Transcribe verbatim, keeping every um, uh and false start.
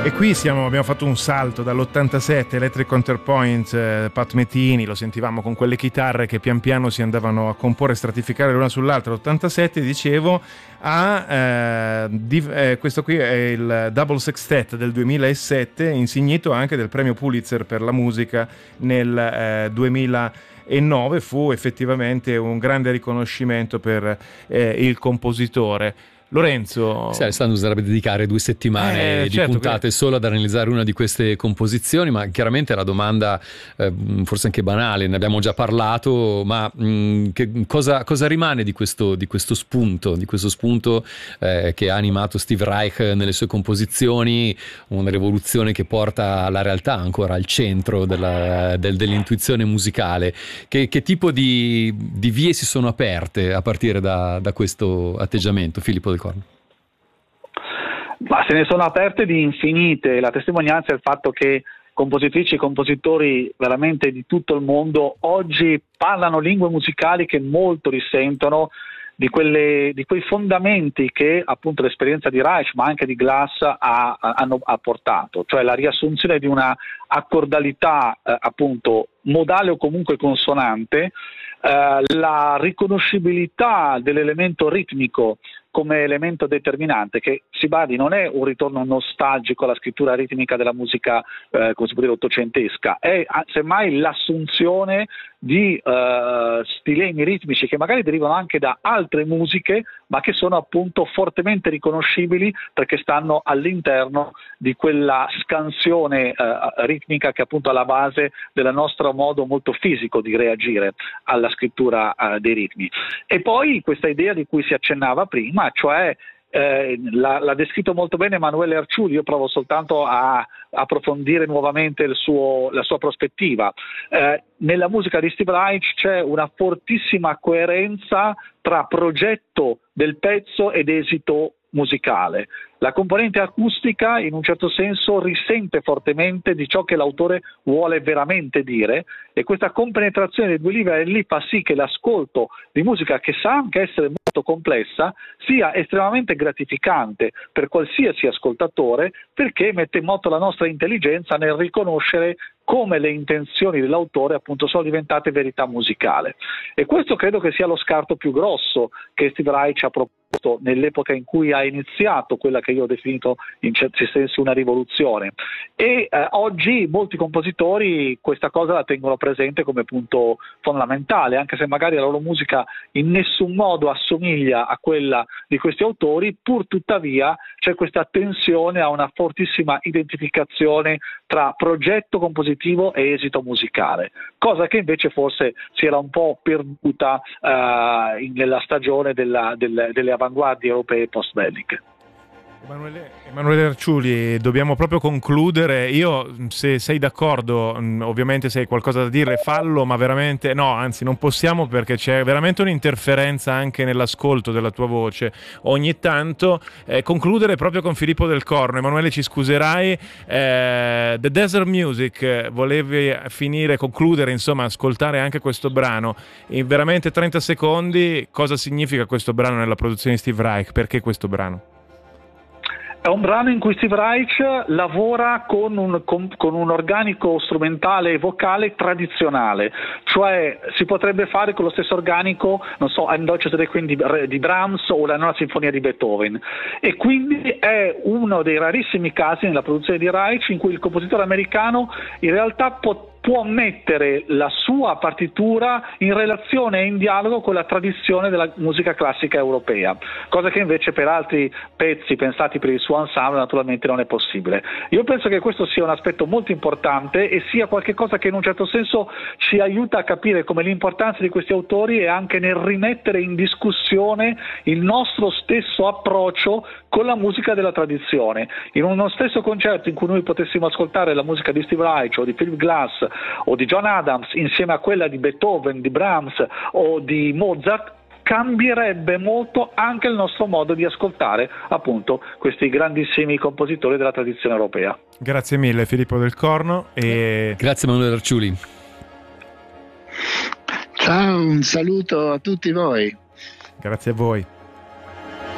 E qui siamo, abbiamo fatto un salto dall'ottantasette, Electric Counterpoint, eh, Pat Metheny, lo sentivamo con quelle chitarre che pian piano si andavano a comporre e stratificare l'una sull'altra. L'ottantasette, dicevo, a eh, div- eh, questo qui è il Double Sextet del duemilasette, insignito anche del premio Pulitzer per la musica nel eh, duemilanove. Fu effettivamente un grande riconoscimento per eh, il compositore. Lorenzo, sì, Alessandro sarebbe dedicare due settimane eh, di certo puntate che... solo ad analizzare una di queste composizioni, ma chiaramente la domanda eh, forse anche banale, ne abbiamo già parlato, ma mh, che, cosa, cosa rimane di questo, di questo spunto, di questo spunto eh, che ha animato Steve Reich nelle sue composizioni, una rivoluzione che porta la realtà ancora al centro della, del, dell'intuizione musicale. Che, che tipo di, di vie si sono aperte a partire da, da questo atteggiamento, Filippo Del Corno? Ma se ne sono aperte di infinite. La testimonianza è il fatto che compositrici e compositori veramente di tutto il mondo oggi parlano lingue musicali che molto risentono di, quelle, di quei fondamenti che appunto l'esperienza di Reich ma anche di Glass ha, hanno ha portato, cioè la riassunzione di una accordalità eh, appunto modale o comunque consonante, eh, la riconoscibilità dell'elemento ritmico come elemento determinante, che si badi non è un ritorno nostalgico alla scrittura ritmica della musica eh, come si può dire ottocentesca, è semmai l'assunzione di eh, stilemi ritmici che magari derivano anche da altre musiche ma che sono appunto fortemente riconoscibili perché stanno all'interno di quella scansione eh, ritmica che appunto è alla base del nostro modo molto fisico di reagire alla scrittura eh, dei ritmi. E poi questa idea di cui si accennava prima, cioè eh, l'ha, l'ha descritto molto bene Emanuele Arciuli, io provo soltanto a approfondire nuovamente il suo, la sua prospettiva. Eh, nella musica di Steve Reich c'è una fortissima coerenza tra progetto del pezzo ed esito musicale. La componente acustica in un certo senso risente fortemente di ciò che l'autore vuole veramente dire e questa compenetrazione dei due livelli fa sì che l'ascolto di musica, che sa anche essere molto complessa, sia estremamente gratificante per qualsiasi ascoltatore, perché mette in moto la nostra intelligenza nel riconoscere come le intenzioni dell'autore appunto sono diventate verità musicale. E questo credo che sia lo scarto più grosso che Steve Reich ha proposto nell'epoca in cui ha iniziato quella che io ho definito in certi sensi una rivoluzione. E eh, oggi molti compositori questa cosa la tengono presente come punto fondamentale, anche se magari la loro musica in nessun modo assomiglia a quella di questi autori, pur tuttavia c'è questa tensione a una fortissima identificazione tra progetto compositivo e esito musicale, cosa che invece forse si era un po' perduta uh, nella stagione della, delle, delle avanguardie europee post-belliche. Emanuele, Emanuele Arciuli, dobbiamo proprio concludere. Io, se sei d'accordo, ovviamente se hai qualcosa da dire fallo, ma veramente no, anzi non possiamo, perché c'è veramente un'interferenza anche nell'ascolto della tua voce ogni tanto. Eh, concludere proprio con Filippo Del Corno. Emanuele, ci scuserai, eh, The Desert Music, volevi finire, concludere, insomma, ascoltare anche questo brano in veramente trenta secondi. Cosa significa questo brano nella produzione di Steve Reich? Perché questo brano? È un brano in cui Steve Reich lavora con un, con, con un organico strumentale e vocale tradizionale, cioè si potrebbe fare con lo stesso organico, non so, Ein Deutsches Requiem di, di Brahms o la Nona Sinfonia di Beethoven, e quindi è uno dei rarissimi casi nella produzione di Reich in cui il compositore americano in realtà può può mettere la sua partitura in relazione e in dialogo con la tradizione della musica classica europea, cosa che invece per altri pezzi pensati per il suo ensemble naturalmente non è possibile. Io penso che questo sia un aspetto molto importante e sia qualcosa che in un certo senso ci aiuta a capire come l'importanza di questi autori è anche nel rimettere in discussione il nostro stesso approccio con la musica della tradizione. In uno stesso concerto in cui noi potessimo ascoltare la musica di Steve Reich o di Philip Glass o di John Adams insieme a quella di Beethoven, di Brahms o di Mozart, cambierebbe molto anche il nostro modo di ascoltare appunto questi grandissimi compositori della tradizione europea. Grazie mille Filippo Del Corno e grazie Emanuele Arciuli. Ciao, un saluto a tutti voi. Grazie a voi.